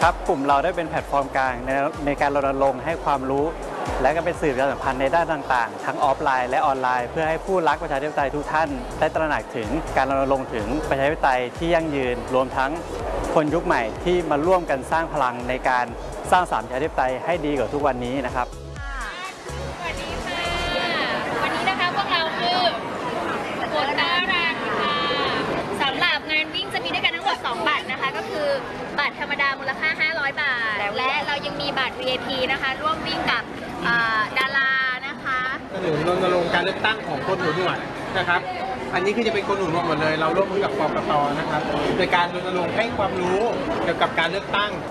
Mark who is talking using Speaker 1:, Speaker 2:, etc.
Speaker 1: ครับกลุ่มเราได้เป็นแพลตฟอร์มกลางในการรณรงค์ให้ความรู้และก็เป็นสื่อประชาสัมพันธ์ในด้านต่างๆทั้งออฟไลน์และออนไลน์เพื่อให้ผู้รักประชาธิปไตยทุกท่านได้ตระหนักถึงการรณรงค์ถึงประชาธิปไตยที่ยั่งยืนรวมทั้งคนยุคใหม่ที่มาร่วมกันสร้างพลังในการสร้างสรรค์ประชาธิปไตยให้ดีกว่าทุกวันนี้นะครับ
Speaker 2: สวัสดีค่ะวันนี้นะคะพวกเราคือกดตารันค่ะสำหรับงานวิ่งจะมีด้วยกันทั้งหมด2บัตรนะคะก็คือบัตรธรรมดามูลค่า500 บาทและเรายังมีบัตร VIP นะคะร่วมวิ่งกับดารานะคะ
Speaker 3: หนุนรณรงค์การเลือกตั้งของคนหูหนวกนะครับอันนี้คือจะเป็นคนหูหนวกหมดเลยเราร่วมมือกับกกต.นะครับโดยการรณรงค์ให้ความรู้เกี่ยวกับการเลือกตั้ง